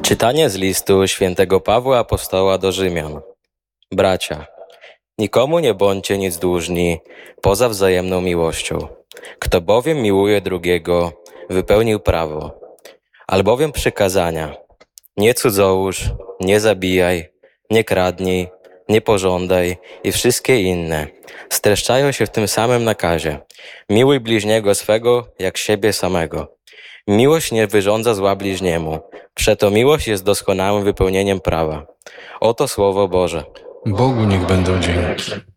Czytanie z listu świętego Pawła Apostoła do Rzymian. Bracia, nikomu nie bądźcie nic dłużni, poza wzajemną miłością. Kto bowiem miłuje drugiego, wypełnił prawo. Albowiem przykazania: nie cudzołóż, nie zabijaj, nie kradnij, nie pożądaj i wszystkie inne streszczają się w tym samym nakazie: miłuj bliźniego swego jak siebie samego. Miłość nie wyrządza zła bliźniemu, przeto miłość jest doskonałym wypełnieniem prawa. Oto Słowo Boże. Bogu niech będą dzięki.